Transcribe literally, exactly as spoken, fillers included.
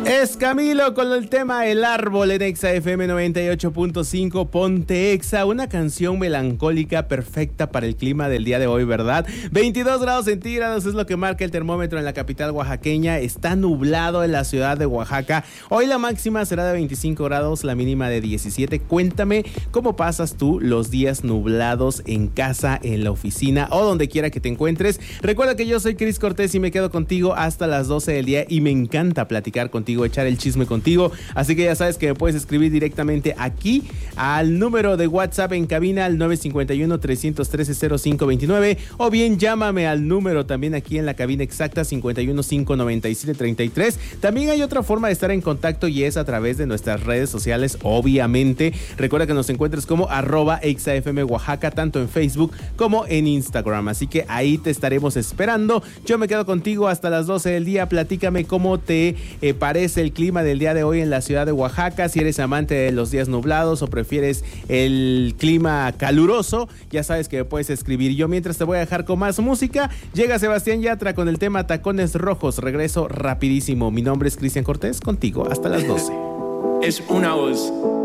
Es Camilo con el tema El Árbol en Exa F M noventa y ocho punto cinco. Ponte Exa, una canción melancólica perfecta para el clima del día de hoy, ¿verdad? veintidós grados centígrados es lo que marca el termómetro en la capital oaxaqueña. Está nublado en la ciudad de Oaxaca. Hoy la máxima será de veinticinco grados, la mínima de diecisiete. Cuéntame cómo pasas tú los días nublados en casa, en la oficina o donde quiera que te encuentres. Recuerda que yo soy Cris Cortés y me quedo contigo hasta las doce del día y me encanta platicar contigo, echar el chisme contigo, así que ya sabes que me puedes escribir directamente aquí al número de WhatsApp en cabina al nueve cinco uno, tres uno tres, cero cinco dos nueve o bien llámame al número también aquí en la cabina exacta cincuenta y uno, cinco noventa y siete, treinta y tres. También hay otra forma de estar en contacto y es a través de nuestras redes sociales, obviamente. Recuerda que nos encuentres como arroba exafm Oaxaca, tanto en Facebook como en Instagram, así que ahí te estaremos esperando. Yo me quedo contigo hasta las doce del día. Platícame cómo te eh, parece el clima del día de hoy en la ciudad de Oaxaca, si eres amante de los días nublados o prefieres el clima caluroso, ya sabes que me puedes escribir. Yo mientras te voy a dejar con más música. Llega Sebastián Yatra con el tema Tacones Rojos. Regreso rapidísimo. Mi nombre es Cristian Cortés, contigo hasta las doce. Es una voz.